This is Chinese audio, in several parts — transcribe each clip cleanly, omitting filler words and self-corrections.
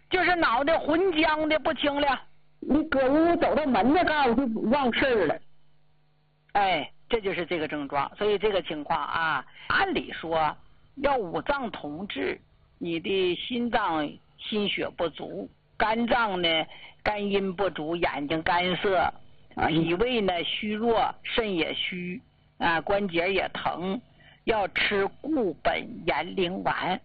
就是脑袋浑浆的不清了。 你搁屋走到门那嘎，我就忘事儿了。 哎，这就是这个症状。所以这个情况啊，按理说要五脏同治，你的心脏心血不足，肝脏呢肝阴不足，眼睛干涩，脾胃呢虚弱，肾也虚啊，关节也疼，要吃固本延龄丸。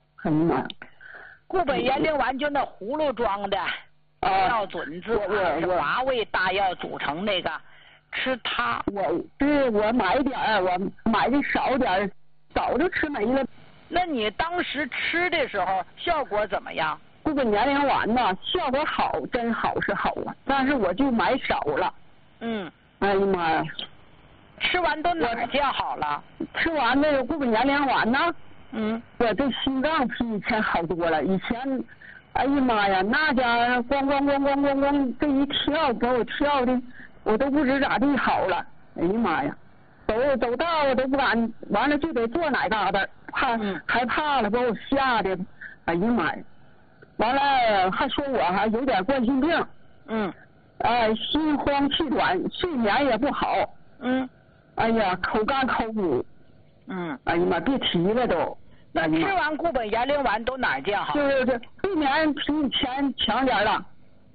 固本延龄丸就那葫芦装的，药准字是华味大药组成那个，吃它。 我买点儿，我买的少点儿，早就吃没了。 那你当时吃的时候效果怎么样？ 固本延龄丸呢，效果好，真好是好啊，但是我就买少了。哎呀妈呀！ 吃完都哪儿见好了？ 吃完那个固本延龄丸呢，我这心脏比以前好多了。以前，哎呀妈呀，那家伙咣，这一跳把我跳的，我都不知咋地好了。哎呀妈呀，走道我都不敢，完了就得坐哪嘎达，害怕了，把我吓的。哎呀妈呀！完了还说我还有点冠心病。心慌气短，睡眠也不好。哎呀，口干口鼓。哎呀妈，别提了都。 那吃完固本延龄丸都哪儿见好？ 就是睡眠比以前强点了。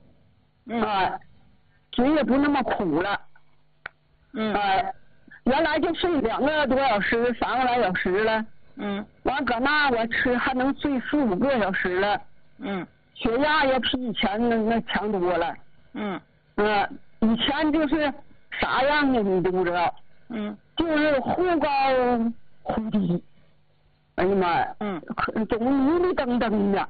嘴也不那么苦了。原来就睡2个多小时、3个来小时了。完搁那我吃还能睡4、5个小时了。血压也比以前那强多了。以前就是啥样的你都不知道。就是忽高忽低。哎呀妈呀！总迷迷瞪瞪的。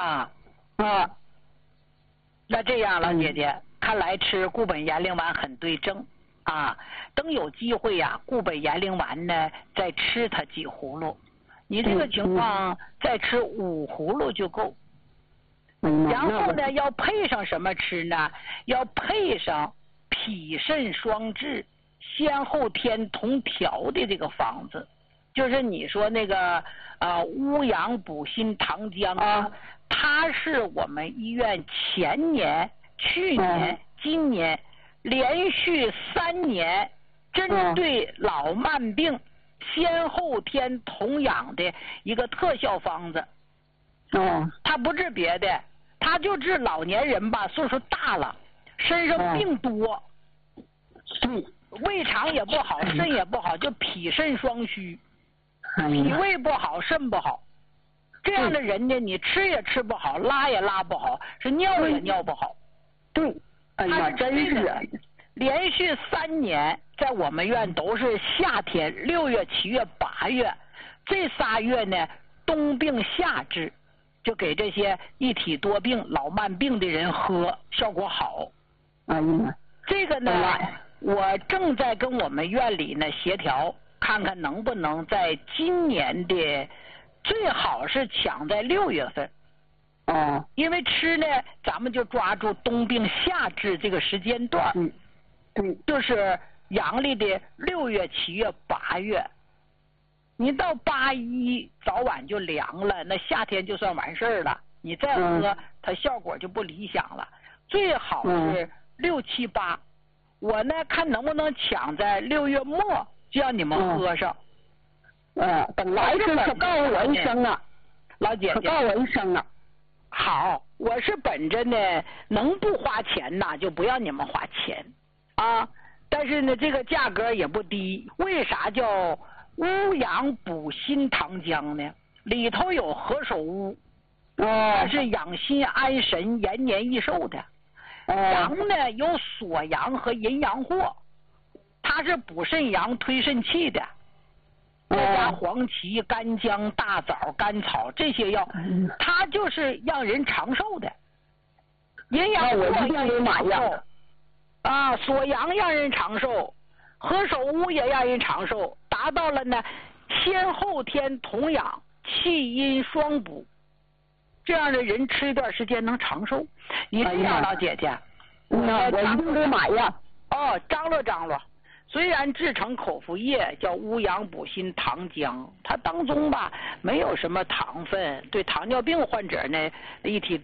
那这样了，姐姐，看来吃固本延龄丸很对症啊。等有机会呀，固本延龄丸呢，再吃它几葫芦。你这个情况再吃5葫芦就够。然后呢，要配上什么吃呢？要配上脾肾双治、先后天同调的这个方子，就是你说那个乌阳补心糖浆啊，它是我们医院前年、去年、今年连续3年针对老慢病先后天同养的一个特效方子。它不治别的，它就治老年人吧，岁数大了，身上病多，胃肠也不好，肾也不好，就脾肾双虚，脾胃不好，肾不好，这样的人呢，你吃也吃不好，拉也拉不好，是尿也尿不好。 哎呀，真是连续3年在我们院都是夏天，6月、7月、8月，这3月呢，冬病夏治，就给这些一体多病、老慢病的人喝，效果好。 哎呀， 这个呢，我正在跟我们院里呢协调，看看能不能在今年的最好是抢在6月份。因为吃呢，咱们就抓住冬病夏治这个时间段。就是阳历的6月、7月、8月。你到8、1早晚就凉了，那夏天就算完事儿了。你再喝，它效果就不理想了。最好是6、7、8。我呢看能不能抢在6月末就让你们喝上。 等来时可告诉我一声啊， 老姐姐。 可告诉我一声啊。 好，我是本着呢能不花钱呐就不要你们花钱啊，但是呢这个价格也不低。为啥叫乌阳补心糖浆呢？里头有何首乌，它是养心安神、延年益寿的。阳呢有锁阳和淫阳藿，它是补肾阳、推肾气的。再加黄芪、干姜、大枣、甘草这些药，它就是让人长寿的。阴阳藿让人长寿锁阳让人长寿，何首乌也让人长寿，达到了呢先后天同养、气阴双补，这样的人吃一段时间能长寿。你这样，老姐姐， 我一定得买呀。 张罗张罗。虽然制成口服液叫乌阳补心糖浆，它当中吧没有什么糖分，对糖尿病患者呢一体